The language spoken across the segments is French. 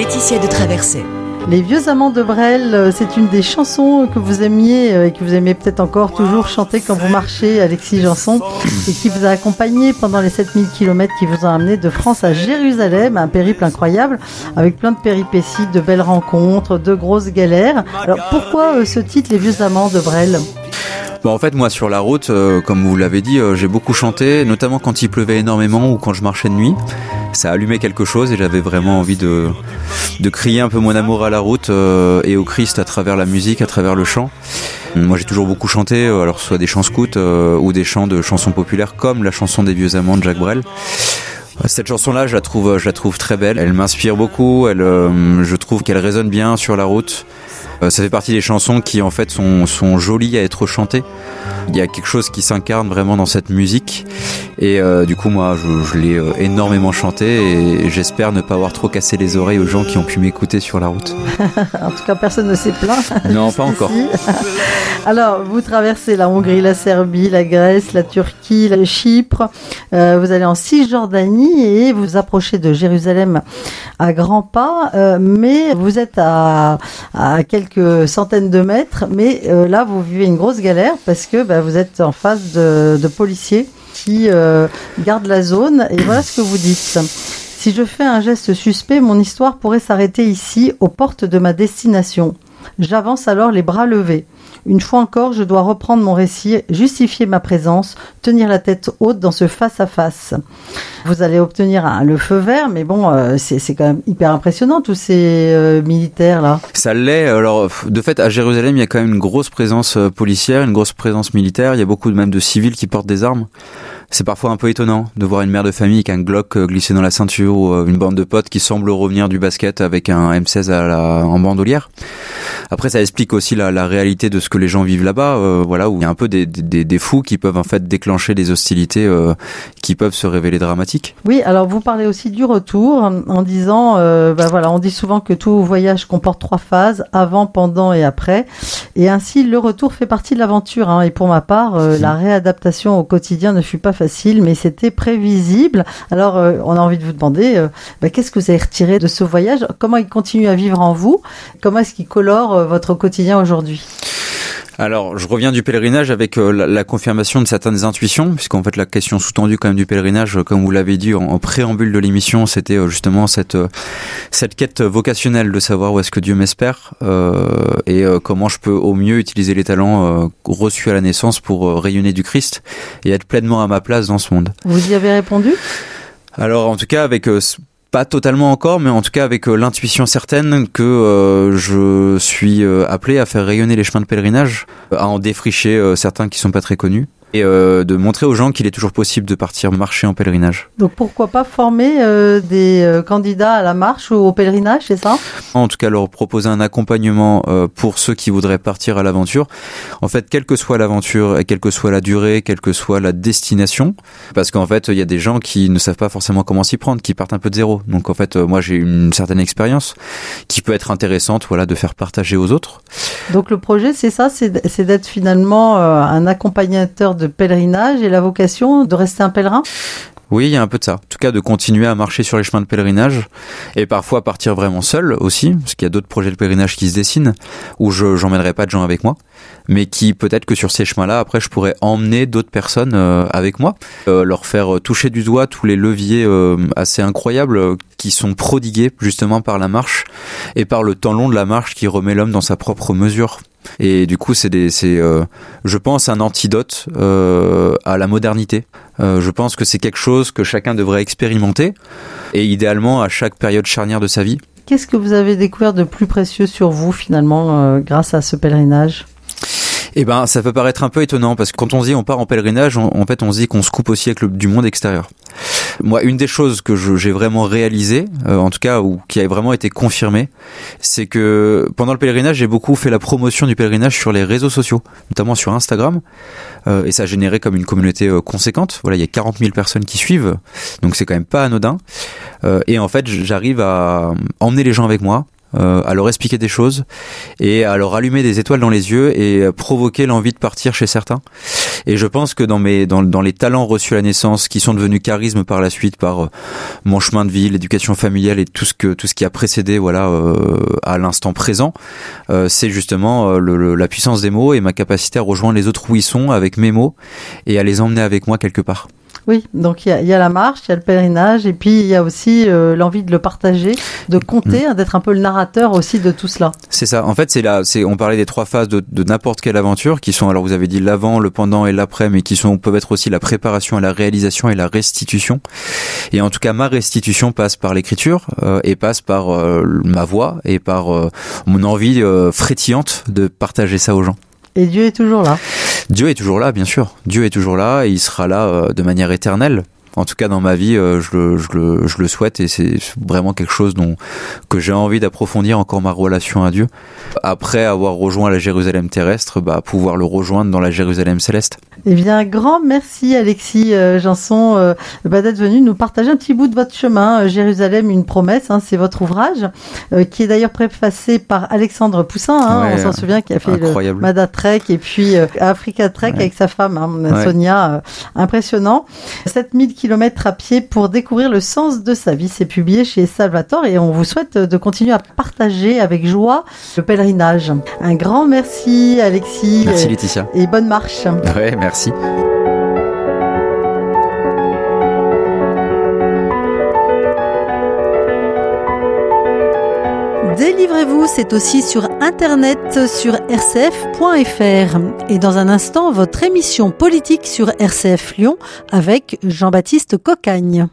Laetitia de Traversée. Les vieux amants de Brel, c'est une des chansons que vous aimiez et que vous aimez peut-être encore toujours chanter quand vous marchez, Alexis Janson, et qui vous a accompagné pendant les 7000 km qui vous ont amené de France à Jérusalem, un périple incroyable, avec plein de péripéties, de belles rencontres, de grosses galères. Alors pourquoi ce titre, Les vieux amants de Brel ? Bon, en fait, moi, sur la route, comme vous l'avez dit, j'ai beaucoup chanté, notamment quand il pleuvait énormément ou quand je marchais de nuit. Ça allumait quelque chose et j'avais vraiment envie de crier un peu mon amour à la route et au Christ à travers la musique, à travers le chant. Moi, j'ai toujours beaucoup chanté, alors soit des chants scouts ou des chants de chansons populaires comme la chanson des vieux amants de Jacques Brel. Cette chanson-là, je la trouve très belle. Elle m'inspire beaucoup. Je trouve qu'elle résonne bien sur la route. Ça fait partie des chansons qui en fait sont jolies à être chantées. Il y a quelque chose qui s'incarne vraiment dans cette musique et du coup moi je l'ai énormément chanté et j'espère ne pas avoir trop cassé les oreilles aux gens qui ont pu m'écouter sur la route. En tout cas personne ne s'est plaint. Non, pas encore. Alors vous traversez la Hongrie, la Serbie, la Grèce, la Turquie, la Chypre, vous allez en Cisjordanie et vous approchez de Jérusalem à grands pas, mais vous êtes à quelques centaines de mètres, mais là vous vivez une grosse galère parce que vous êtes en face de policiers qui gardent la zone et voilà ce que vous dites. Si je fais un geste suspect, mon histoire pourrait s'arrêter ici, aux portes de ma destination. J'avance alors les bras levés. Une fois encore, je dois reprendre mon récit, justifier ma présence, tenir la tête haute dans ce face-à-face. Vous allez obtenir le feu vert, mais bon, c'est quand même hyper impressionnant, tous ces militaires-là. Ça l'est. Alors, de fait, à Jérusalem, il y a quand même une grosse présence policière, une grosse présence militaire. Il y a beaucoup même de civils qui portent des armes. C'est parfois un peu étonnant de voir une mère de famille avec un Glock glissé dans la ceinture ou une bande de potes qui semble revenir du basket avec un M16 en bandoulière. Après, ça explique aussi la réalité de ce que les gens vivent là-bas, voilà, où il y a un peu des fous qui peuvent en fait déclencher des hostilités qui peuvent se révéler dramatiques. Oui, alors vous parlez aussi du retour en disant, voilà, on dit souvent que tout voyage comporte 3 phases, avant, pendant et après, et ainsi le retour fait partie de l'aventure. Hein, et pour ma part, la réadaptation au quotidien ne fut pas facile, mais c'était prévisible. Alors, on a envie de vous demander, qu'est-ce que vous avez retiré de ce voyage ? Comment il continue à vivre en vous ? Comment est-ce qu'il colore votre quotidien aujourd'hui ? Alors, je reviens du pèlerinage avec la confirmation de certaines intuitions, puisqu'en fait la question sous-tendue quand même du pèlerinage, comme vous l'avez dit en préambule de l'émission, c'était justement cette quête vocationnelle de savoir où est-ce que Dieu m'espère et comment je peux au mieux utiliser les talents reçus à la naissance pour rayonner du Christ et être pleinement à ma place dans ce monde. Vous y avez répondu ? Alors, en tout cas, avec pas totalement encore, mais en tout cas avec l'intuition certaine que je suis appelé à faire rayonner les chemins de pèlerinage, à en défricher certains qui sont pas très connus, et de montrer aux gens qu'il est toujours possible de partir marcher en pèlerinage. Donc pourquoi pas former des candidats à la marche ou au pèlerinage, c'est ça ? En tout cas, leur proposer un accompagnement pour ceux qui voudraient partir à l'aventure. En fait, quelle que soit l'aventure, et quelle que soit la durée, quelle que soit la destination, parce qu'en fait, il y a des gens qui ne savent pas forcément comment s'y prendre, qui partent un peu de zéro. Donc en fait, moi j'ai une certaine expérience qui peut être intéressante, voilà, de faire partager aux autres. Donc le projet, c'est ça, c'est d'être finalement un accompagnateur de pèlerinage et la vocation de rester un pèlerin ? Oui, il y a un peu de ça. En tout cas, de continuer à marcher sur les chemins de pèlerinage et parfois partir vraiment seul aussi, parce qu'il y a d'autres projets de pèlerinage qui se dessinent où j'emmènerai pas de gens avec moi, mais qui peut-être que sur ces chemins-là, après, je pourrais emmener d'autres personnes avec moi, leur faire toucher du doigt tous les leviers assez incroyables qui sont prodigués justement par la marche et par le temps long de la marche qui remet l'homme dans sa propre mesure. Et du coup, c'est je pense, un antidote à la modernité. Je pense que c'est quelque chose que chacun devrait expérimenter, et idéalement à chaque période charnière de sa vie. Qu'est-ce que vous avez découvert de plus précieux sur vous, finalement, grâce à ce pèlerinage ? Eh ben, ça peut paraître un peu étonnant, parce que quand on se dit on part en pèlerinage, en fait, on se dit qu'on se coupe aussi avec du monde extérieur. Moi, une des choses que j'ai vraiment réalisé, en tout cas, ou qui a vraiment été confirmée, c'est que pendant le pèlerinage, j'ai beaucoup fait la promotion du pèlerinage sur les réseaux sociaux, notamment sur Instagram, et ça a généré comme une communauté conséquente. Voilà, il y a 40 000 personnes qui suivent, donc c'est quand même pas anodin. Et en fait, j'arrive à emmener les gens avec moi, à leur expliquer des choses et à leur allumer des étoiles dans les yeux et provoquer l'envie de partir chez certains. Et je pense que dans les talents reçus à la naissance, qui sont devenus charisme par la suite, par mon chemin de vie, l'éducation familiale et tout ce qui a précédé, à l'instant présent, c'est justement la puissance des mots et ma capacité à rejoindre les autres où ils sont avec mes mots et à les emmener avec moi quelque part. Oui, donc il y a la marche, il y a le pèlerinage, et puis il y a aussi l'envie de le partager, de compter, d'être un peu le narrateur aussi de tout cela. C'est ça. En fait, on parlait des 3 phases de n'importe quelle aventure, qui sont, alors vous avez dit l'avant, le pendant et l'après, mais peuvent être aussi la préparation à la réalisation et la restitution. Et en tout cas, ma restitution passe par l'écriture, et passe par ma voix, et par mon envie frétillante de partager ça aux gens. Et Dieu est toujours là. Dieu est toujours là, bien sûr. Dieu est toujours là et il sera là de manière éternelle. En tout cas, dans ma vie, je le souhaite et c'est vraiment quelque chose que j'ai envie d'approfondir encore ma relation à Dieu. Après avoir rejoint la Jérusalem terrestre, pouvoir le rejoindre dans la Jérusalem céleste. Eh bien, grand merci Alexis Janson d'être venu nous partager un petit bout de votre chemin. Jérusalem, une promesse, c'est votre ouvrage qui est d'ailleurs préfacé par Alexandre Poussin, on s'en souvient, qui a fait incroyable. Le Mada Trek et puis Africa Trek avec sa femme, Sonia, impressionnant. 7000 kilomètres à pied pour découvrir le sens de sa vie, c'est publié chez Salvatore et on vous souhaite de continuer à partager avec joie le pèlerinage. Un grand merci Alexis. Merci Laetitia. Et bonne marche. Ouais, merci. Délivrez-vous, c'est aussi sur internet sur rcf.fr. Et dans un instant, votre émission politique sur RCF Lyon avec Jean-Baptiste Cocagne.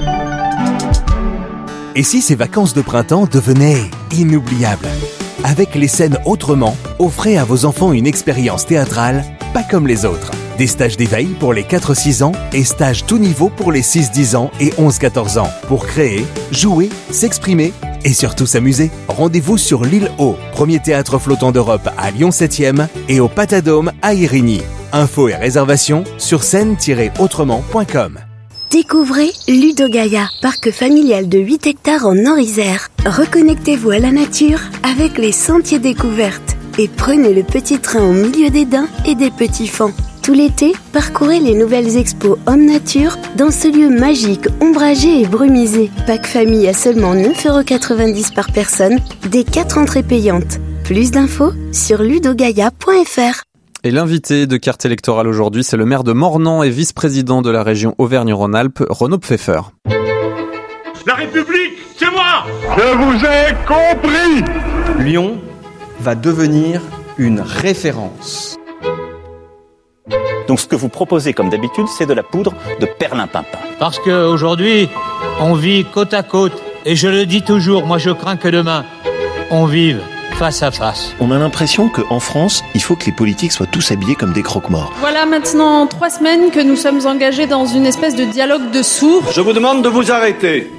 Et si ces vacances de printemps devenaient inoubliables ? Avec les scènes autrement, offrez à vos enfants une expérience théâtrale pas comme les autres. Des stages d'éveil pour les 4-6 ans et stages tout niveau pour les 6-10 ans et 11-14 ans. Pour créer, jouer, s'exprimer et surtout s'amuser. Rendez-vous sur l'île Haut, premier théâtre flottant d'Europe à Lyon 7e et au Patadome à Irigny. Infos et réservations sur scène-autrement.com. Découvrez Ludogaia, parc familial de 8 hectares en Nord-Isère. Reconnectez-vous à la nature avec les sentiers découvertes et prenez le petit train au milieu des daims et des petits faons. Tout l'été, parcourez les nouvelles expos Homme Nature dans ce lieu magique, ombragé et brumisé. Pack famille à seulement 9,90€ par personne, des 4 entrées payantes. Plus d'infos sur ludogaia.fr. Et l'invité de Carte électorale aujourd'hui, c'est le maire de Mornan et vice-président de la région Auvergne-Rhône-Alpes, Renaud Pfeffer. La République, c'est moi! Je vous ai compris! Lyon va devenir une référence. Donc ce que vous proposez comme d'habitude, c'est de la poudre de perlimpinpin. Parce qu'aujourd'hui, on vit côte à côte. Et je le dis toujours, moi je crains que demain, on vive face à face. On a l'impression qu'en France, il faut que les politiques soient tous habillés comme des croque-morts. Voilà maintenant 3 semaines que nous sommes engagés dans une espèce de dialogue de sourds. Je vous demande de vous arrêter.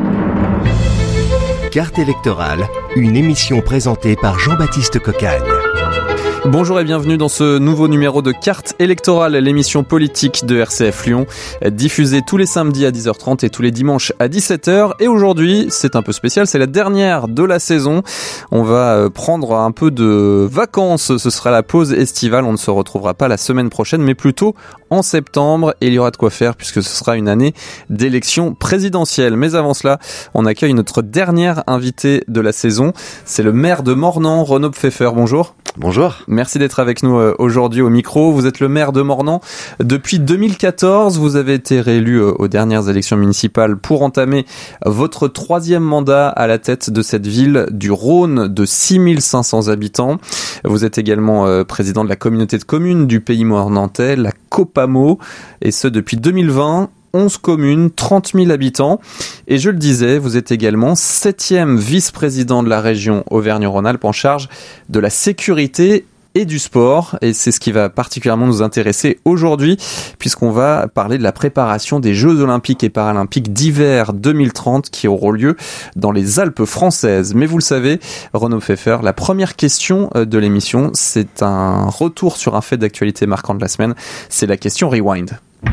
Carte électorale, une émission présentée par Jean-Baptiste Cocagne. Bonjour et bienvenue dans ce nouveau numéro de Carte électorale, l'émission politique de RCF Lyon, diffusée tous les samedis à 10h30 et tous les dimanches à 17h. Et aujourd'hui, c'est un peu spécial, c'est la dernière de la saison. On va prendre un peu de vacances, ce sera la pause estivale. On ne se retrouvera pas la semaine prochaine, mais plutôt en septembre. Et il y aura de quoi faire puisque ce sera une année d'élection présidentielle. Mais avant cela, on accueille notre dernière invité de la saison. C'est le maire de Mornan, Renaud Pfeffer. Bonjour. Bonjour. Merci d'être avec nous aujourd'hui au micro. Vous êtes le maire de Mornan depuis 2014. Vous avez été réélu aux dernières élections municipales pour entamer votre 3e mandat à la tête de cette ville du Rhône de 6500 habitants. Vous êtes également président de la communauté de communes du pays mornantais, la COPAMO, et ce depuis 2020. 11 communes, 30 000 habitants. Et je le disais, vous êtes également 7e vice-président de la région Auvergne-Rhône-Alpes en charge de la sécurité et du sport. Et c'est ce qui va particulièrement nous intéresser aujourd'hui, puisqu'on va parler de la préparation des Jeux Olympiques et Paralympiques d'hiver 2030 qui auront lieu dans les Alpes françaises. Mais vous le savez, Renaud Pfeffer, la première question de l'émission, c'est un retour sur un fait d'actualité marquant de la semaine. C'est la question Rewind.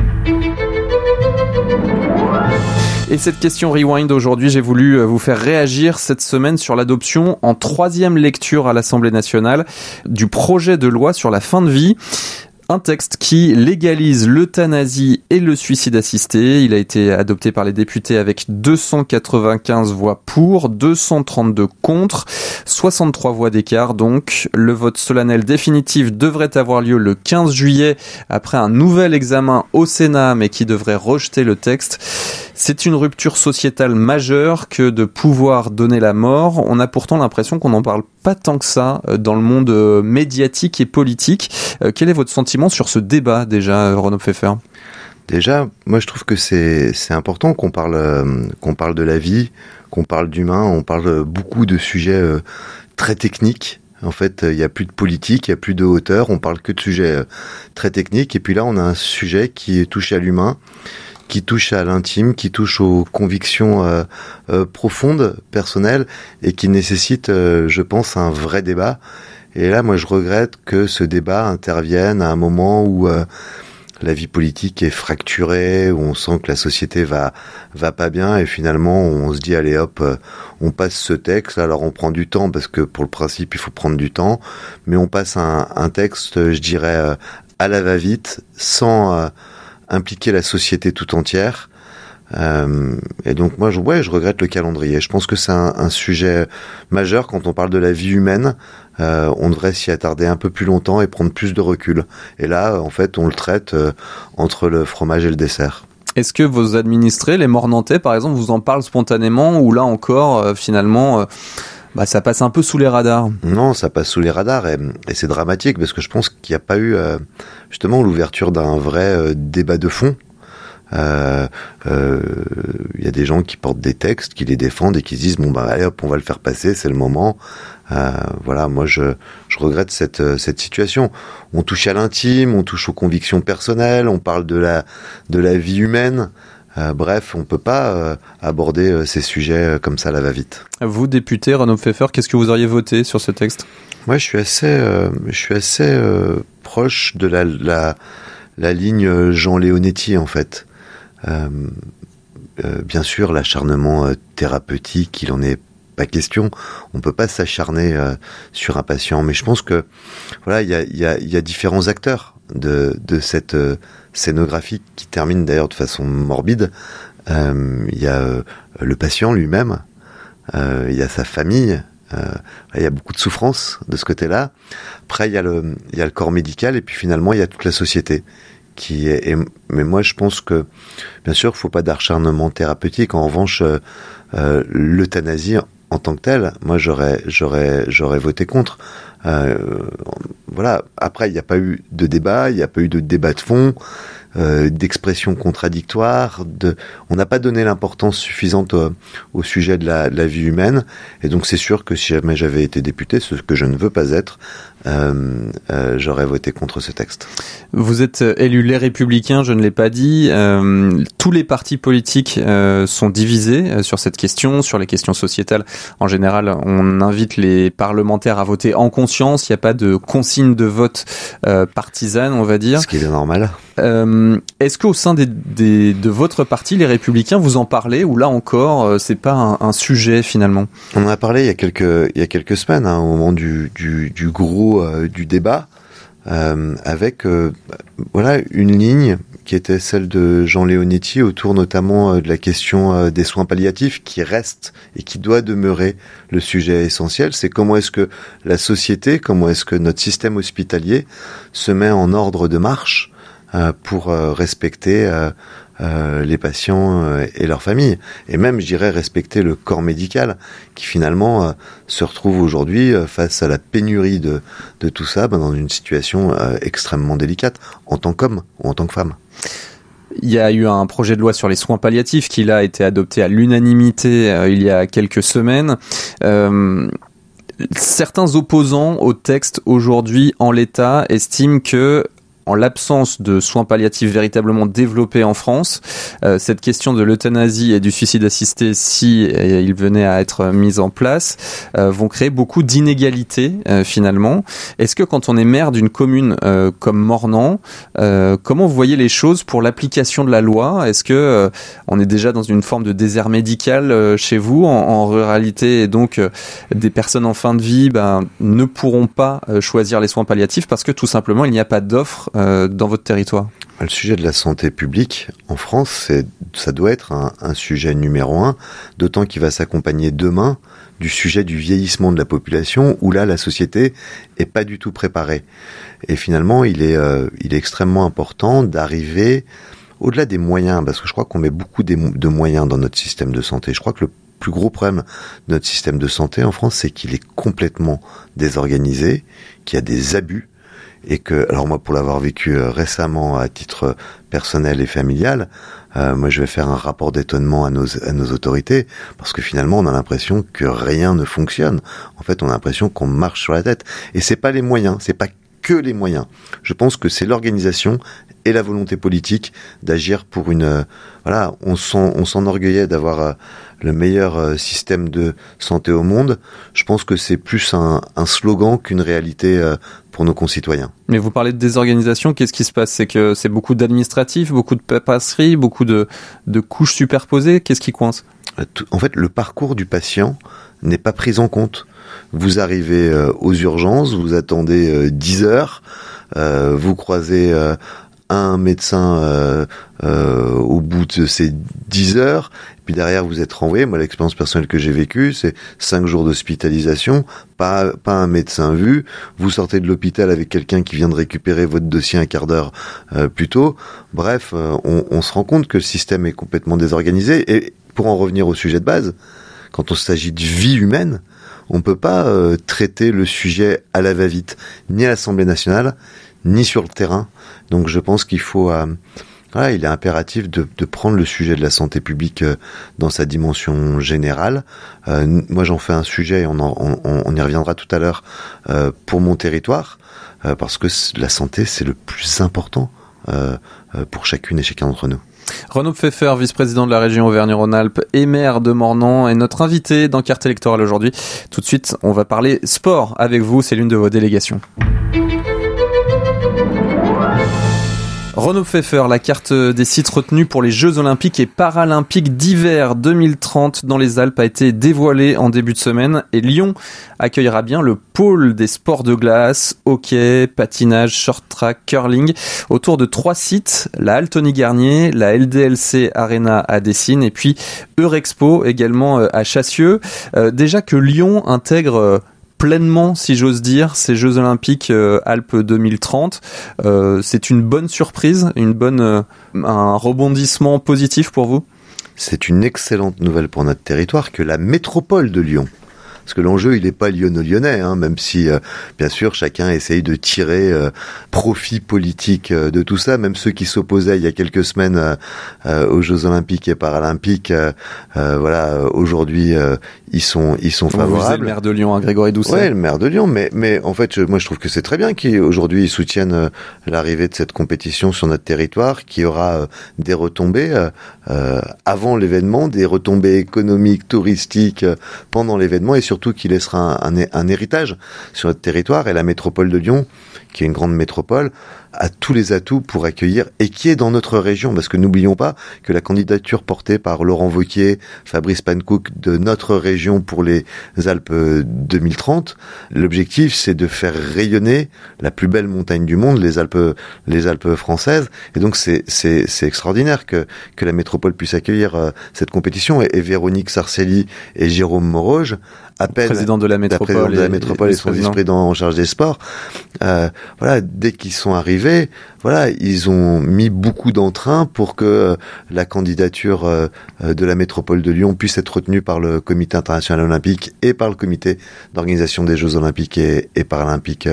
Et cette question Rewind aujourd'hui, j'ai voulu vous faire réagir cette semaine sur l'adoption en 3e lecture à l'Assemblée nationale du projet de loi sur la fin de vie. Un texte qui légalise l'euthanasie et le suicide assisté. Il a été adopté par les députés avec 295 voix pour, 232 contre, 63 voix d'écart. Donc, le vote solennel définitif devrait avoir lieu le 15 juillet après un nouvel examen au Sénat, mais qui devrait rejeter le texte. C'est une rupture sociétale majeure que de pouvoir donner la mort. On a pourtant l'impression qu'on n'en parle pas tant que ça dans le monde médiatique et politique. Quel est votre sentiment sur ce débat déjà, Renaud Pfeffer ? Déjà, moi je trouve que c'est important qu'on parle de la vie, qu'on parle d'humain, on parle beaucoup de sujets très techniques. En fait, il n'y a plus de politique, il n'y a plus de hauteur, on parle que de sujets très techniques. Et puis là, on a un sujet qui touche à l'humain, qui touche à l'intime, qui touche aux convictions profondes, personnelles, et qui nécessite, je pense, un vrai débat. Et là, moi, je regrette que ce débat intervienne à un moment où la vie politique est fracturée, où on sent que la société va pas bien, et finalement, on se dit, allez hop, on passe ce texte. Alors, on prend du temps, parce que pour le principe, il faut prendre du temps, mais on passe un texte, je dirais, à la va-vite, sans impliquer la société tout entière. Et donc moi, je regrette le calendrier. Je pense que c'est un sujet majeur quand on parle de la vie humaine. On devrait s'y attarder un peu plus longtemps et prendre plus de recul. Et là, en fait, on le traite entre le fromage et le dessert. Est-ce que vos administrés, les Mornantais par exemple, vous en parlent spontanément, ou là encore, finalement, ça passe un peu sous les radars? Non, ça passe sous les radars, et c'est dramatique, parce que je pense qu'il n'y a pas eu justement l'ouverture d'un vrai débat de fond. Il y a des gens qui portent des textes, qui les défendent et qui se disent allez hop, on va le faire passer, c'est le moment. Voilà, moi je regrette cette situation. On touche à l'intime, on touche aux convictions personnelles, on parle de la vie humaine. Bref, on peut pas aborder ces sujets comme ça à la va-vite. Vous, député Renaud Pfeffer, qu'est-ce que vous auriez voté sur ce texte ? Moi, je suis assez proche de la ligne Jean Leonetti, en fait. Bien sûr, l'acharnement thérapeutique, il en est pas question. On peut pas s'acharner sur un patient, mais je pense que voilà, il y a différents acteurs de cette scénographie qui termine d'ailleurs de façon morbide. Il y a le patient lui-même, il y a sa famille. Il y a beaucoup de souffrance de ce côté-là. Après, il y a le corps médical, et puis finalement, il y a toute la société. Mais moi, je pense que, bien sûr, il ne faut pas d'acharnement thérapeutique. En revanche, l'euthanasie en tant que telle, moi, j'aurais voté contre. Voilà. Après, il n'y a pas eu de débat, il n'y a pas eu de débat de fond, d'expressions contradictoires. On n'a pas donné l'importance suffisante au sujet de la vie humaine. Et donc, c'est sûr que si jamais j'avais été député, ce que je ne veux pas être, j'aurais voté contre ce texte. Vous êtes élu Les Républicains, je ne l'ai pas dit. Tous les partis politiques sont divisés sur cette question, sur les questions sociétales. En général, on invite les parlementaires à voter en conscience. Il n'y a pas de consigne de vote partisane, on va dire. Ce qui est bien normal. Est-ce qu'au sein de votre parti, Les Républicains, vous en parlez, ou là encore, c'est pas un sujet finalement? On en a parlé il y a quelques semaines, au moment du gros du débat, avec voilà une ligne qui était celle de Jean Leonetti autour notamment de la question des soins palliatifs, qui reste et qui doit demeurer le sujet essentiel. C'est comment est-ce que la société, comment est-ce que notre système hospitalier se met en ordre de marche pour respecter les patients et leurs familles, et même, je dirais, respecter le corps médical qui finalement se retrouve aujourd'hui face à la pénurie de tout ça, dans une situation extrêmement délicate en tant qu'homme ou en tant que femme. Il y a eu un projet de loi sur les soins palliatifs qui a été adopté à l'unanimité il y a quelques semaines. Certains opposants au texte aujourd'hui en l'état estiment que, en l'absence de soins palliatifs véritablement développés en France, cette question de l'euthanasie et du suicide assisté, si il venait à être mis en place, vont créer beaucoup d'inégalités finalement. Est-ce que quand on est maire d'une commune comme Mornan, comment vous voyez les choses pour l'application de la loi? Est-ce que on est déjà dans une forme de désert médical chez vous en ruralité, et donc des personnes en fin de vie ne pourront pas choisir les soins palliatifs parce que tout simplement il n'y a pas d'offre dans votre territoire ? Le sujet de la santé publique en France, ça doit être un sujet numéro 1, d'autant qu'il va s'accompagner demain du sujet du vieillissement de la population, où là, la société est pas du tout préparée. Et finalement, il est extrêmement important d'arriver au-delà des moyens, parce que je crois qu'on met beaucoup de moyens dans notre système de santé. Je crois que le plus gros problème de notre système de santé en France, c'est qu'il est complètement désorganisé, qu'il y a des abus, et que, alors moi, pour l'avoir vécu récemment à titre personnel et familial, moi je vais faire un rapport d'étonnement à nos autorités, parce que finalement on a l'impression que rien ne fonctionne. En fait, on a l'impression qu'on marche sur la tête. Et c'est pas les moyens, c'est pas que les moyens. Je pense que c'est l'organisation et la volonté politique d'agir pour voilà, on s'enorgueillait d'avoir le meilleur système de santé au monde. Je pense que c'est plus un slogan qu'une réalité pour nos concitoyens. Mais vous parlez de désorganisation, qu'est-ce qui se passe ? C'est que c'est beaucoup d'administratifs, beaucoup de papasserie, beaucoup de couches superposées. Qu'est-ce qui coince ? En fait, le parcours du patient n'est pas pris en compte. Vous arrivez aux urgences, vous attendez 10 heures, vous croisez un médecin au bout de ces 10 heures, puis derrière vous êtes renvoyé. Moi, l'expérience personnelle que j'ai vécue, c'est 5 jours d'hospitalisation, pas un médecin vu. Vous sortez de l'hôpital avec quelqu'un qui vient de récupérer votre dossier un quart d'heure plus tôt. Bref, on se rend compte que le système est complètement désorganisé. Et pour en revenir au sujet de base, quand on s'agit de vie humaine, on ne peut pas traiter le sujet à la va-vite, ni à l'Assemblée nationale, ni sur le terrain. Donc je pense qu'il faut... il est impératif de prendre le sujet de la santé publique dans sa dimension générale. Moi j'en fais un sujet, et on y reviendra tout à l'heure, pour mon territoire, parce que la santé c'est le plus important pour chacune et chacun d'entre nous. Renaud Pfeffer, vice-président de la région Auvergne-Rhône-Alpes et maire de Mornan, est notre invité dans Carte électorale aujourd'hui. Tout de suite, on va parler sport avec vous, c'est l'une de vos délégations. Renaud Pfeffer, la carte des sites retenus pour les Jeux Olympiques et Paralympiques d'hiver 2030 dans les Alpes a été dévoilée en début de semaine et Lyon accueillera bien le pôle des sports de glace, hockey, patinage, short track, curling, autour de 3 sites, la Altony-Garnier, la LDLC Arena à Dessines et puis Eurexpo également à Chassieux. Déjà que Lyon intègre pleinement, si j'ose dire, ces Jeux Olympiques Alpes 2030. C'est une bonne surprise, un rebondissement positif pour vous ? C'est une excellente nouvelle pour notre territoire que la métropole de Lyon, parce que l'enjeu il n'est pas lyonno-lyonnais, même si bien sûr chacun essaye de tirer profit politique de tout ça, même ceux qui s'opposaient il y a quelques semaines aux Jeux Olympiques et Paralympiques, aujourd'hui ils sont favorables. Vous visez le maire de Lyon, Grégory Doucet. Ouais, le maire de Lyon, mais en fait moi je trouve que c'est très bien qu'aujourd'hui ils soutiennent l'arrivée de cette compétition sur notre territoire, qui aura des retombées avant l'événement, des retombées économiques, touristiques pendant l'événement, et surtout qui laissera un héritage sur notre territoire. Et la métropole de Lyon, qui est une grande métropole, a tous les atouts pour accueillir, et qui est dans notre région, parce que n'oublions pas que la candidature portée par Laurent Wauquiez, Fabrice Pankouk de notre région pour les Alpes 2030, l'objectif c'est de faire rayonner la plus belle montagne du monde, les Alpes françaises, et donc c'est extraordinaire que la métropole puisse accueillir cette compétition, et Véronique Sarcelli et Jérôme Moroge, président de la métropole et son vice-président en charge des sports, dès qu'ils sont arrivés, ils ont mis beaucoup d'entrain pour que la candidature de la métropole de Lyon puisse être retenue par le Comité international olympique et par le Comité d'organisation des Jeux olympiques et Paralympiques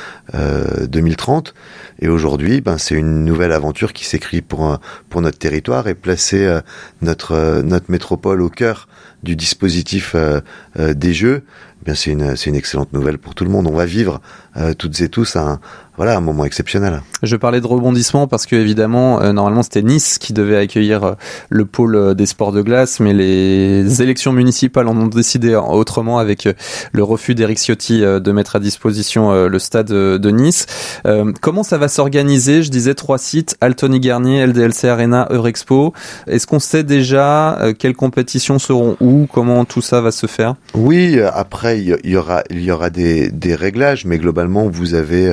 2030. Et aujourd'hui, c'est une nouvelle aventure qui s'écrit pour notre territoire, et placer notre métropole au cœur du dispositif des Jeux, c'est une excellente nouvelle pour tout le monde. On va vivre toutes et tous un moment exceptionnel. Je parlais de rebondissement parce que évidemment, normalement c'était Nice qui devait accueillir le pôle des sports de glace, mais les élections municipales en ont décidé autrement, avec le refus d'Éric Ciotti de mettre à disposition le stade de Nice. Comment ça va s'organiser ? Je disais 3 sites, Altony-Garnier, LDLC Arena, Eurexpo. Est-ce qu'on sait déjà quelles compétitions seront où ? Comment tout ça va se faire ? Oui, après après, il y aura des réglages, mais globalement, vous avez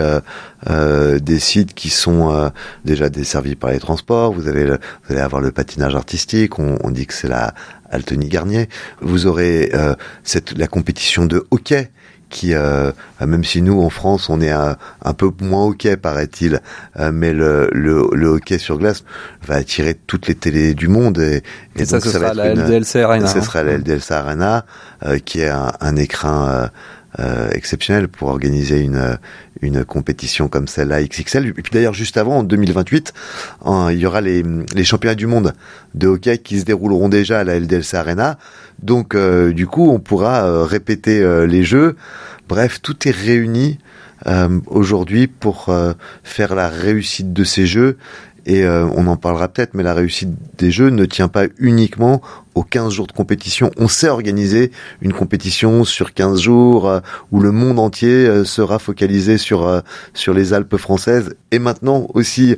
des sites qui sont déjà desservis par les transports. Vous allez avoir le patinage artistique. On dit que c'est la Altony Garnier. Vous aurez la compétition de hockey, qui, même si nous en France on est un peu moins hockey paraît-il, mais le hockey sur glace va attirer toutes les télés du monde et ça, donc ça va être la LDLC Arena. Ce sera la LDLC Arena qui est un écrin exceptionnel pour organiser une compétition comme celle-là XXL. Et puis d'ailleurs juste avant, en 2028, il y aura les championnats du monde de hockey qui se dérouleront déjà à la LDLC Arena. Donc du coup, on pourra répéter les jeux. Bref, tout est réuni aujourd'hui pour faire la réussite de ces jeux. Et on en parlera peut-être, mais la réussite des jeux ne tient pas uniquement aux 15 jours de compétition. On sait organiser une compétition sur 15 jours où le monde entier sera focalisé sur les Alpes françaises et maintenant aussi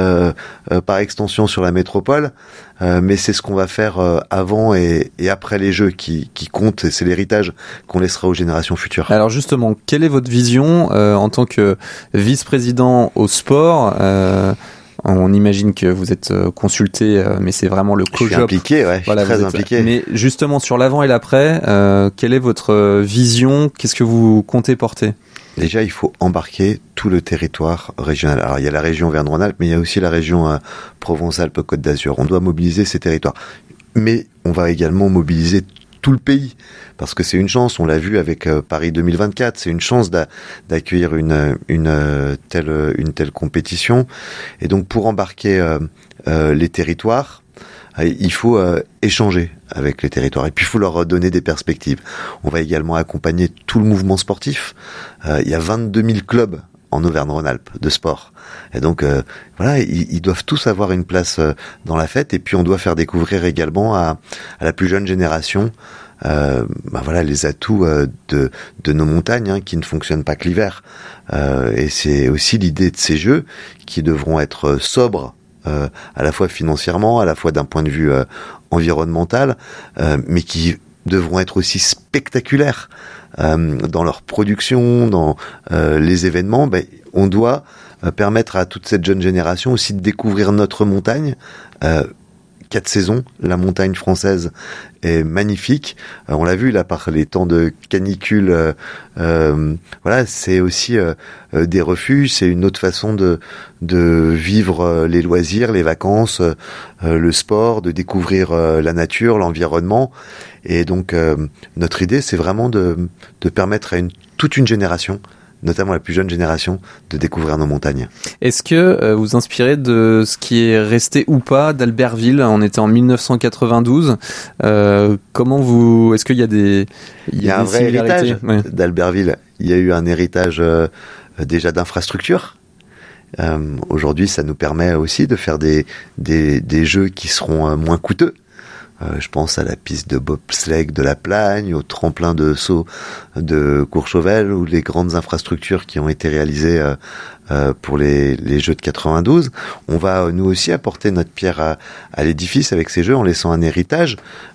par extension sur la métropole. Mais c'est ce qu'on va faire avant et après les jeux qui compte, et c'est l'héritage qu'on laissera aux générations futures. Alors justement, quelle est votre vision en tant que vice-président au sport on imagine que vous êtes consulté, mais c'est vraiment le co-job. Je suis impliqué, ouais, voilà, je suis très impliqué. Mais justement, sur l'avant et l'après, quelle est votre vision ? Qu'est-ce que vous comptez porter ? Déjà, il faut embarquer tout le territoire régional. Alors, il y a la région Auvergne-Rhône-Alpes, mais il y a aussi la région Provence-Alpes-Côte d'Azur. On doit mobiliser ces territoires. Mais on va également mobiliser tout le pays, parce que c'est une chance, on l'a vu avec Paris 2024, c'est une chance d'accueillir une telle compétition. Et donc pour embarquer les territoires, il faut échanger avec les territoires et puis il faut leur donner des perspectives. On va également accompagner tout le mouvement sportif. Il y a 22 000 clubs en Auvergne-Rhône-Alpes de sport. Et donc voilà, ils doivent tous avoir une place dans la fête, et puis on doit faire découvrir également à la plus jeune génération voilà les atouts de nos montagnes qui ne fonctionnent pas que l'hiver. Et c'est aussi l'idée de ces jeux qui devront être sobres à la fois financièrement, à la fois d'un point de vue environnemental, mais qui devront être aussi spectaculaires dans leur production, dans les événements. On doit permettre à toute cette jeune génération aussi de découvrir notre montagne. 4 saisons, la montagne française est magnifique. On l'a vu là par les temps de canicule. Voilà, c'est aussi des refuges. C'est une autre façon de vivre les loisirs, les vacances, le sport, de découvrir la nature, l'environnement. Et donc notre idée, c'est vraiment de permettre à toute une génération, notamment la plus jeune génération, de découvrir nos montagnes. Est-ce que vous inspirez de ce qui est resté ou pas d'Albertville ? On était en 1992. Est-ce qu'il y a des Il y a un vrai héritage d'Albertville. Il y a eu un héritage déjà d'infrastructure. Aujourd'hui, ça nous permet aussi de faire des jeux qui seront moins coûteux. Je pense à la piste de bobsleigh de la Plagne, au tremplin de saut de Courchevel, ou les grandes infrastructures qui ont été réalisées pour les Jeux de 92. On va nous aussi apporter notre pierre à l'édifice avec ces jeux, en laissant un héritage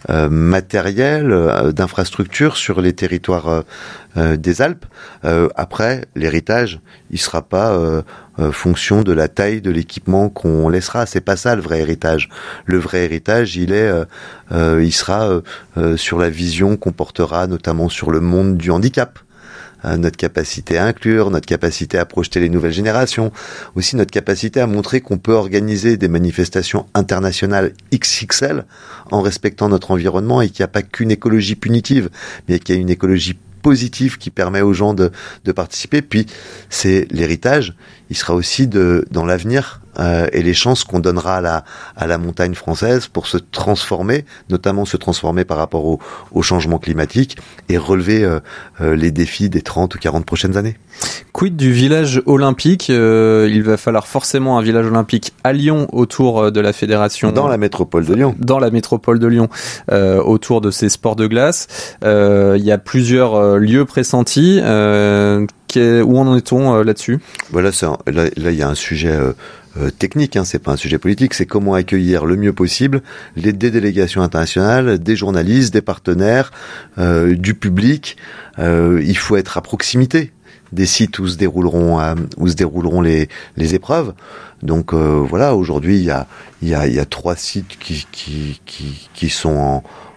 matériel d'infrastructures sur les territoires des Alpes. Après, l'héritage, il sera pas fonction de la taille de l'équipement qu'on laissera. C'est pas ça le vrai héritage. Le vrai héritage, il sera sur la vision qu'on portera, notamment sur le monde du handicap. Notre capacité à inclure, notre capacité à projeter les nouvelles générations, aussi notre capacité à montrer qu'on peut organiser des manifestations internationales XXL en respectant notre environnement, et qu'il n'y a pas qu'une écologie punitive, mais qu'il y a une écologie positive qui permet aux gens de participer. Puis c'est l'héritage, il sera aussi dans l'avenir et les chances qu'on donnera à la montagne française pour se transformer, notamment se transformer par rapport au changement climatique et relever les défis des 30 ou 40 prochaines années. Quid du village olympique ? Il va falloir forcément un village olympique à Lyon autour de la fédération. Dans la métropole de Lyon. Dans la métropole de Lyon, autour de ces sports de glace. Il y a plusieurs lieux pressentis. Où en est-on là-dessus ? Voilà, là, il y a un sujet technique, c'est pas un sujet politique, c'est comment accueillir le mieux possible des délégations internationales, des journalistes, des partenaires, du public. Il faut être à proximité des sites où se dérouleront les épreuves. Donc voilà, aujourd'hui il y a 3 sites qui sont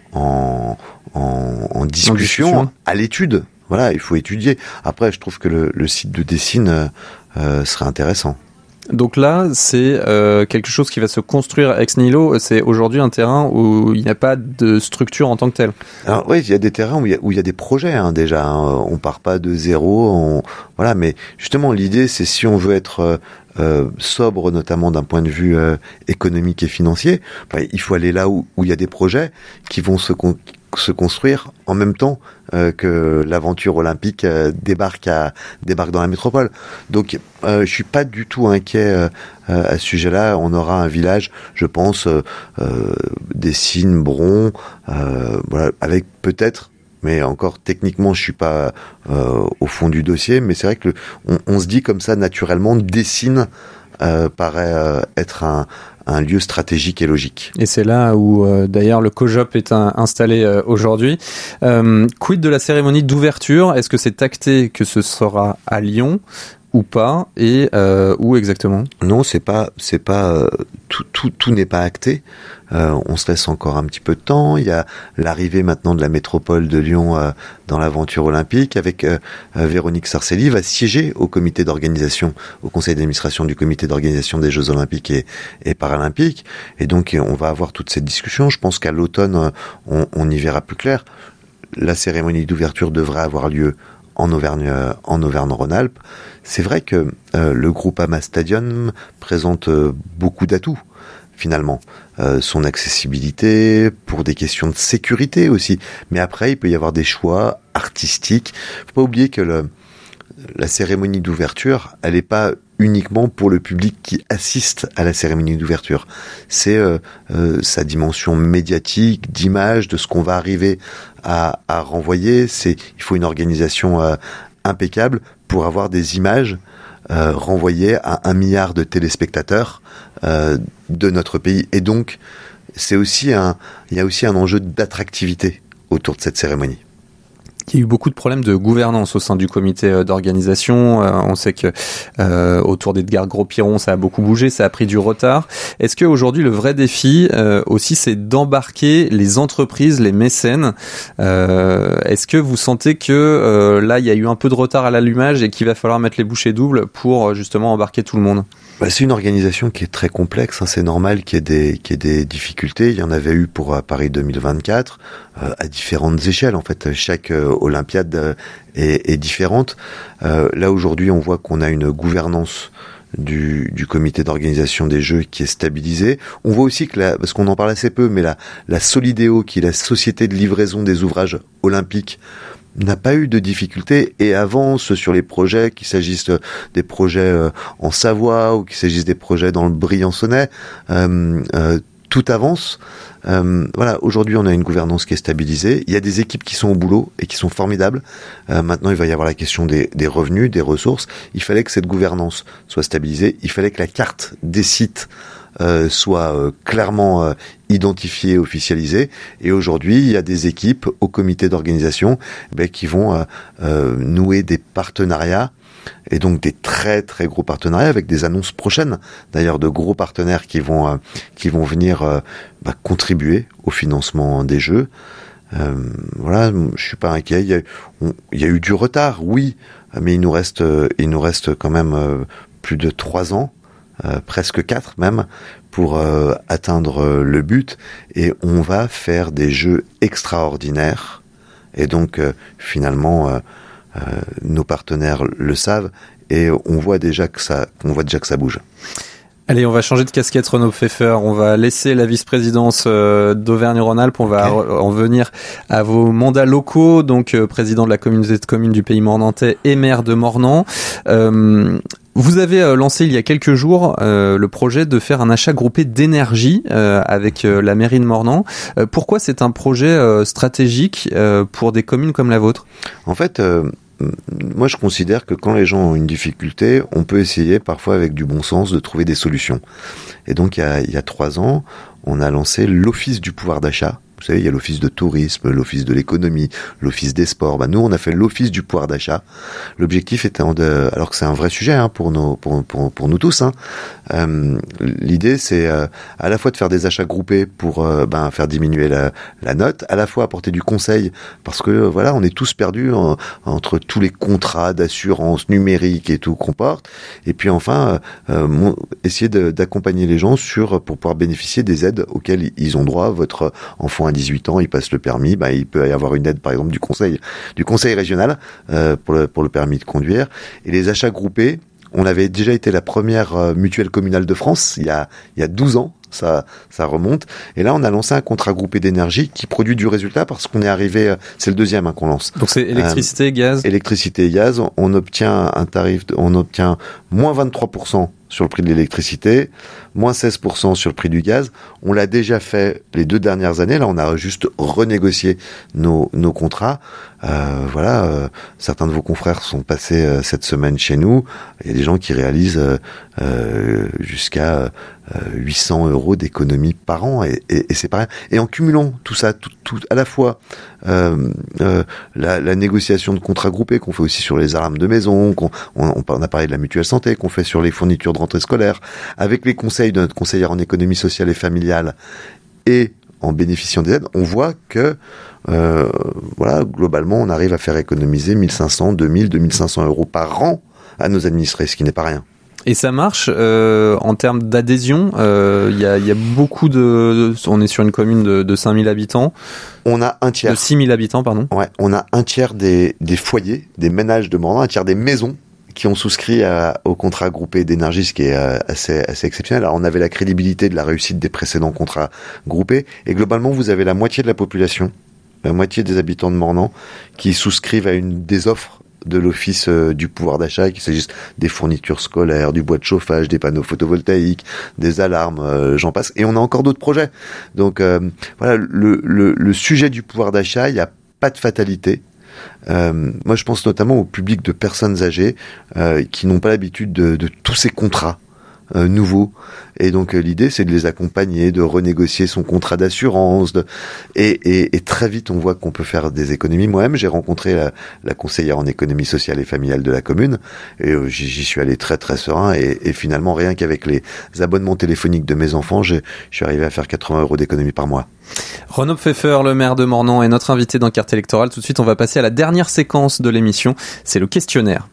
en discussion, à l'étude. Voilà, il faut étudier. Après, je trouve que le site de Dessines serait intéressant. Donc là, c'est quelque chose qui va se construire ex nihilo. C'est aujourd'hui un terrain où il n'y a pas de structure en tant que telle. Alors oui, il y a des terrains où il y a des projets déjà. On part pas de zéro. Voilà, mais justement, l'idée, c'est si on veut être sobre, notamment d'un point de vue économique et financier, il faut aller là où il y a des projets qui vont se construire en même temps que l'aventure olympique débarque dans la métropole. Donc je suis pas du tout inquiet à ce sujet-là. On aura un village, je pense, Dessines, Bron, voilà, avec peut-être, mais encore techniquement je suis pas au fond du dossier, mais c'est vrai que on se dit comme ça naturellement, Dessines paraît être un lieu stratégique et logique. Et c'est là où d'ailleurs le COJOP est installé aujourd'hui. Quid de la cérémonie d'ouverture? Est-ce que c'est acté que ce sera à Lyon ou pas, et où exactement? Non, c'est pas tout n'est pas acté. On se laisse encore un petit peu de temps. Il y a l'arrivée maintenant de la métropole de Lyon dans l'aventure olympique, avec Véronique Sarcelli va siéger au comité d'organisation, au conseil d'administration du comité d'organisation des Jeux olympiques et paralympiques. Et donc on va avoir toute cette discussion. Je pense qu'à l'automne on y verra plus clair. La cérémonie d'ouverture devrait avoir lieu en Auvergne-Rhône-Alpes. C'est vrai que le Groupama Stadium présente beaucoup d'atouts, finalement. Son accessibilité, pour des questions de sécurité aussi. Mais après, il peut y avoir des choix artistiques. Faut pas oublier que la cérémonie d'ouverture, elle n'est pas uniquement pour le public qui assiste à la cérémonie d'ouverture. C'est sa dimension médiatique, d'image, de ce qu'on va arriver à renvoyer. Il faut une organisation impeccable pour avoir des images renvoyées à 1 milliard de téléspectateurs de notre pays. Et donc, il y a aussi un enjeu d'attractivité autour de cette cérémonie. Il y a eu beaucoup de problèmes de gouvernance au sein du comité d'organisation. On sait que autour d'Edgar Gros-Piron, ça a beaucoup bougé, ça a pris du retard. Est-ce qu'aujourd'hui, le vrai défi aussi, c'est d'embarquer les entreprises, les mécènes? Est-ce que vous sentez que là, il y a eu un peu de retard à l'allumage et qu'il va falloir mettre les bouchées doubles pour justement embarquer tout le monde? C'est une organisation qui est très complexe, c'est normal qu'il y ait des difficultés. Il y en avait eu pour Paris 2024 à différentes échelles. En fait, chaque Olympiade est différente. Là aujourd'hui, on voit qu'on a une gouvernance du comité d'organisation des Jeux qui est stabilisée. On voit aussi que parce qu'on en parle assez peu, mais la Solidéo, qui est la société de livraison des ouvrages olympiques, n'a pas eu de difficultés et avance sur les projets, qu'il s'agisse des projets en Savoie ou qu'il s'agisse des projets dans le Briançonnais. Tout avance. Voilà, aujourd'hui on a une gouvernance qui est stabilisée. Il y a des équipes qui sont au boulot et qui sont formidables. Maintenant il va y avoir la question des revenus, des ressources. Il fallait que cette gouvernance soit stabilisée. Il fallait que la carte des sites soit clairement identifiée, officialisée. Et aujourd'hui, il y a des équipes au comité d'organisation qui vont nouer des partenariats, et donc des très très gros partenariats avec des annonces prochaines. D'ailleurs, de gros partenaires qui vont venir contribuer au financement des Jeux. Voilà, je suis pas inquiet. Il y a eu du retard, oui, mais il nous reste quand même plus de 3 ans. Presque 4 même, pour atteindre le but, et on va faire des Jeux extraordinaires, et donc finalement nos partenaires le savent, et on voit déjà que ça bouge. Allez, on va changer de casquette, Renaud Pfeffer. On va laisser la vice-présidence d'Auvergne-Rhône-Alpes. On va en venir à vos mandats locaux, donc président de la communauté de communes du Pays Mornantais et maire de Mornan. Vous avez lancé il y a quelques jours le projet de faire un achat groupé d'énergie avec la mairie de Mornan. Pourquoi c'est un projet stratégique pour des communes comme la vôtre ? En fait, moi je considère que quand les gens ont une difficulté, on peut essayer parfois avec du bon sens de trouver des solutions. Et donc il y a 3 ans, on a lancé l'Office du pouvoir d'achat. Vous savez, il y a l'Office de tourisme, l'Office de l'économie, l'Office des sports. Nous, on a fait l'Office du pouvoir d'achat. L'objectif étant alors que c'est un vrai sujet pour nous tous. L'idée, c'est à la fois de faire des achats groupés pour faire diminuer la note, à la fois apporter du conseil parce que voilà, on est tous perdus entre tous les contrats d'assurance numérique et tout qu'on porte. Et puis enfin, essayer d'accompagner les gens pour pouvoir bénéficier des aides auxquelles ils ont droit. Votre enfant à 18 ans, il passe le permis, il peut y avoir une aide par exemple du conseil régional pour le permis de conduire. Et les achats groupés, on avait déjà été la première mutuelle communale de France il y a 12 ans. Ça remonte. Et là, on a lancé un contrat groupé d'énergie qui produit du résultat parce qu'on est arrivé, c'est le deuxième qu'on lance. Donc c'est électricité, gaz. Électricité et gaz. On obtient moins 23% sur le prix de l'électricité, moins 16% sur le prix du gaz. On l'a déjà fait les 2 dernières années. Là, on a juste renégocié nos contrats. Certains de vos confrères sont passés cette semaine chez nous. Il y a des gens qui réalisent jusqu'à 800 € d'économie par an et c'est pas rien. Et en cumulant tout ça, tout à la fois la négociation de contrats groupés qu'on fait aussi sur les alarmes de maison, on a parlé de la mutuelle santé, qu'on fait sur les fournitures de rentrée scolaire, avec les conseils de notre conseillère en économie sociale et familiale et en bénéficiant des aides, on voit que globalement, on arrive à faire économiser 1500, 2000, 2500 € par an à nos administrés, ce qui n'est pas rien. Et ça marche en termes d'adhésion. Il y a beaucoup on est sur une commune de 5000 habitants. On a un tiers. De 6000 habitants, pardon. Ouais, on a un tiers des foyers, des ménages de Mornan, un tiers des maisons qui ont souscrit au contrat groupé d'énergie, ce qui est assez exceptionnel. Alors, on avait la crédibilité de la réussite des précédents contrats groupés. Et globalement, vous avez la moitié de la population, la moitié des habitants de Mornan qui souscrivent à une des offres de l'Office du pouvoir d'achat, qu'il s'agisse des fournitures scolaires, du bois de chauffage, des panneaux photovoltaïques, des alarmes, j'en passe. Et on a encore d'autres projets. Donc le sujet du pouvoir d'achat, il n'y a pas de fatalité. Moi, je pense notamment au public de personnes âgées qui n'ont pas l'habitude de tous ces contrats nouveaux. Et donc l'idée, c'est de les accompagner, de renégocier son contrat d'assurance. Et très vite, on voit qu'on peut faire des économies. Moi-même, j'ai rencontré la conseillère en économie sociale et familiale de la commune. Et j'y suis allé très très serein. Et finalement, rien qu'avec les abonnements téléphoniques de mes enfants, je suis arrivé à faire 80 € d'économie par mois. Renaud Pfeffer, le maire de Mornan, est notre invité dans Carte électorale. Tout de suite, on va passer à la dernière séquence de l'émission. C'est le questionnaire.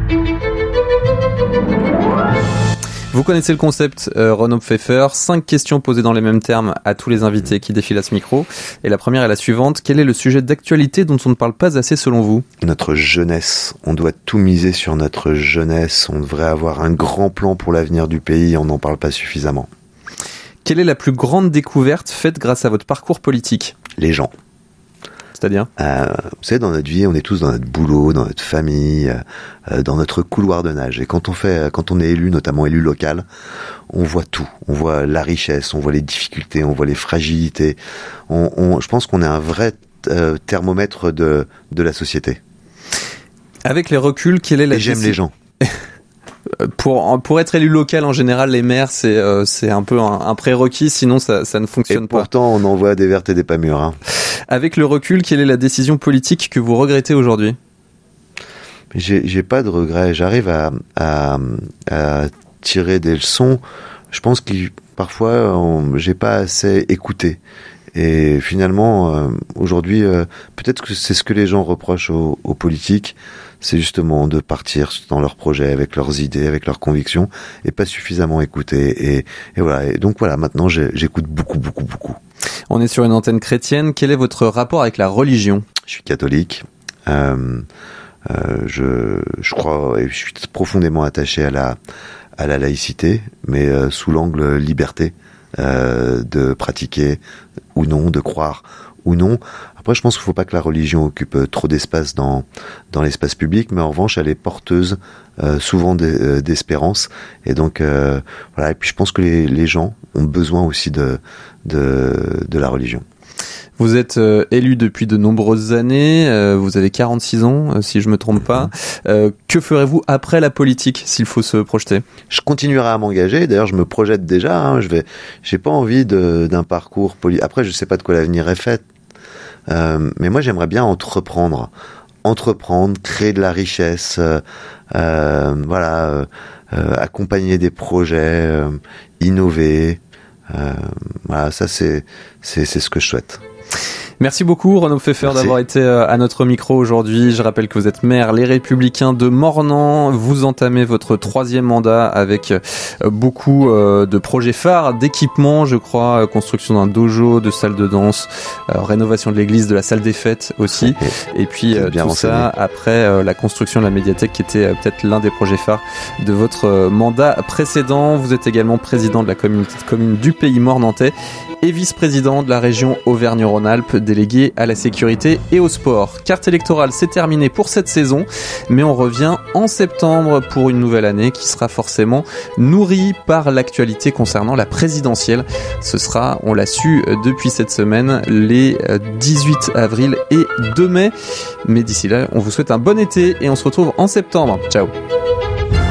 Vous connaissez le concept, Renaud Pfeffer. 5 questions posées dans les mêmes termes à tous les invités qui défilent à ce micro. Et la première est la suivante. Quel est le sujet d'actualité dont on ne parle pas assez selon vous ? Notre jeunesse. On doit tout miser sur notre jeunesse. On devrait avoir un grand plan pour l'avenir du pays. On n'en parle pas suffisamment. Quelle est la plus grande découverte faite grâce à votre parcours politique ? Les gens. C'est-à-dire vous savez, dans notre vie, on est tous dans notre boulot, dans notre famille, dans notre couloir de nage. Et quand on est élu, notamment élu local, on voit tout. On voit la richesse, on voit les difficultés, on voit les fragilités. Je pense qu'on est un vrai thermomètre de la société. Avec les reculs, quelle est la j'aime les gens. Pour être élu local, en général, les maires, c'est un peu un prérequis, sinon ça ne fonctionne pas. Et pourtant, on en voit des vertes et des pas mûres. Avec le recul, quelle est la décision politique que vous regrettez aujourd'hui ? J'ai pas de regrets. J'arrive à tirer des leçons. Je pense que parfois, j'ai pas assez écouté. Et finalement, aujourd'hui, peut-être que c'est ce que les gens reprochent aux politiques, c'est justement de partir dans leurs projets, avec leurs idées, avec leurs convictions, et pas suffisamment écouter. Et voilà. Et donc voilà, maintenant j'écoute beaucoup. On est sur une antenne chrétienne. Quel est votre rapport avec la religion ? Je suis catholique. Je crois et je suis profondément attaché à la laïcité, mais sous l'angle liberté de pratiquer ou non, de croire ou non. Après, je pense qu'il ne faut pas que la religion occupe trop d'espace dans l'espace public, mais en revanche, elle est porteuse souvent d'espérance. Et donc, voilà. Et puis, je pense que les gens ont besoin aussi de la religion. Vous êtes élu depuis de nombreuses années, vous avez 46 ans, si je me trompe pas. Que ferez-vous après la politique, s'il faut se projeter ? Je continuerai à m'engager, d'ailleurs je me projette déjà, j'ai pas envie d'un parcours politique. Après je sais pas de quoi l'avenir est fait, mais moi j'aimerais bien entreprendre, créer de la richesse, accompagner des projets, innover, voilà, ça c'est ce que je souhaite. Merci beaucoup Renaud Pfeffer d'avoir été à notre micro aujourd'hui. Je rappelle que vous êtes maire Les Républicains de Mornan. Vous entamez votre 3e mandat avec beaucoup de projets phares, d'équipements, je crois, construction d'un dojo, de salle de danse, rénovation de l'église, de la salle des fêtes aussi. Et puis tout ça après la construction de la médiathèque qui était peut-être l'un des projets phares de votre mandat précédent. Vous êtes également président de la communauté de communes du Pays Mornantais et vice-président de la région Auvergne-Rhône-Alpes, délégué à la sécurité et au sport. Carte électorale, c'est terminé pour cette saison, mais on revient en septembre pour une nouvelle année qui sera forcément nourrie par l'actualité concernant la présidentielle. Ce sera, on l'a su depuis cette semaine, les 18 avril et 2 mai. Mais d'ici là, on vous souhaite un bon été et on se retrouve en septembre. Ciao.